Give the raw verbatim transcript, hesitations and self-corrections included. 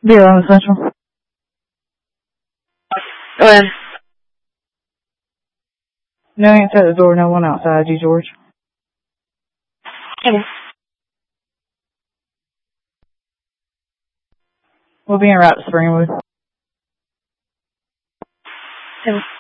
Be around the Central. Go ahead. No answer at the door, no one outside you, George. Okay. We'll be en route to Springwood. Okay.